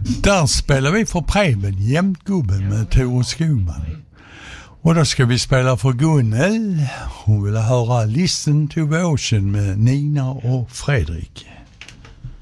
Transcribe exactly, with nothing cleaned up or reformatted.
Där spelar vi för Preben, Jämtgubben med Tore Skogman. Och då ska vi spela för Gunnel. Hon vill höra Listen to the Ocean med Nina och Fredrik.